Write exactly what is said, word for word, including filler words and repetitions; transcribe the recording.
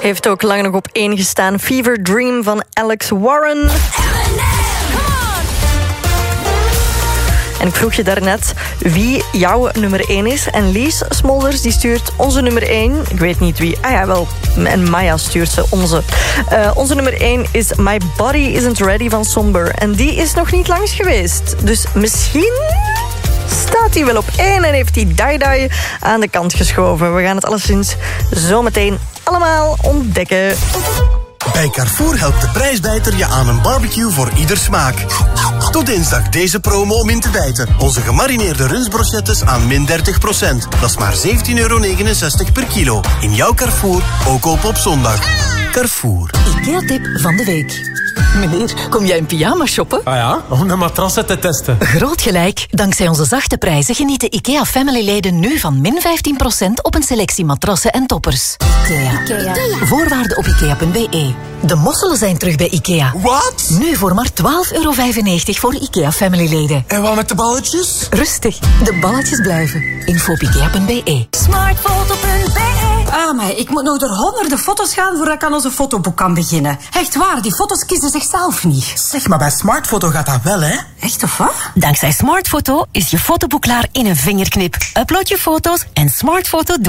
Heeft ook lang nog op één gestaan. Fever Dream van Alex Warren. En ik vroeg je daarnet wie jouw nummer één is. En Lies Smolders die stuurt onze nummer één. Ik weet niet wie. Ah ja, wel. En Maya stuurt ze onze. Uh, onze nummer één is My Body Isn't Ready van Somber. En die is nog niet langs geweest. Dus misschien staat hij wel op één en heeft hij Die Die aan de kant geschoven. We gaan het alleszins zo meteen allemaal ontdekken. Bij Carrefour helpt de prijsbijter je aan een barbecue voor ieder smaak. Tot dinsdag deze promo om in te bijten. Onze gemarineerde rundbrochettes aan min dertig procent. Dat is maar zeventien euro negenenzestig per kilo. In jouw Carrefour, ook open op zondag. Carrefour. IKEA-tip van de week. Meneer, kom jij in pyjama shoppen? Ah ja, om de matrassen te testen. Groot gelijk. Dankzij onze zachte prijzen genieten IKEA Family-leden nu van min vijftien procent op een selectie matrassen en toppers. IKEA. IKEA. Voorwaarden op ikea punt be. De mosselen zijn terug bij IKEA. Wat? Nu voor maar twaalf euro vijfennegentig voor IKEA Family-leden. En wat met de balletjes? Rustig, de balletjes blijven. Info op ikea punt be. smartfoto punt be. Ah, maar ik moet nog door honderden foto's gaan voordat ik aan onze fotoboek kan beginnen. Echt waar, die foto's kiezen zichzelf niet. Zeg, maar bij Smartfoto gaat dat wel, hè? Echt of wat? Dankzij Smartfoto is je fotoboek klaar in een vingerknip. Upload je foto's en Smartfoto doet